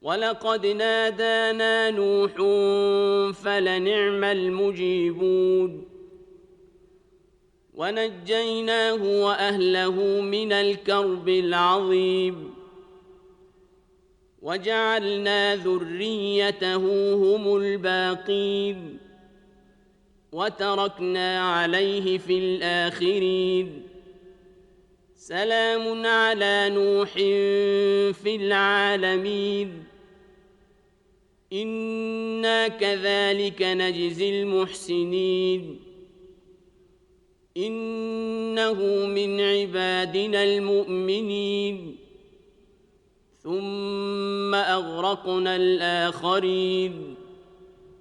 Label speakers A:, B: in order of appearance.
A: ولقد نادانا نوح فلنعم المجيبون ونجيناه وأهله من الكرب العظيم وجعلنا ذريته هم الباقين وتركنا عليه في الآخرين سلام على نوح في العالمين إنا كذلك نجزي المحسنين إنه من عبادنا المؤمنين ثم أغرقنا الآخرين